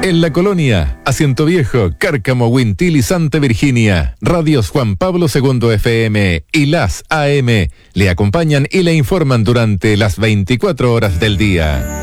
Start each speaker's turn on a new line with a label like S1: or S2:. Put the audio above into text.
S1: En La Colonia, Asiento Viejo, Cárcamo, Huintil y Santa Virginia, Radios Juan Pablo II FM y las AM le acompañan y le informan durante las 24 horas del día.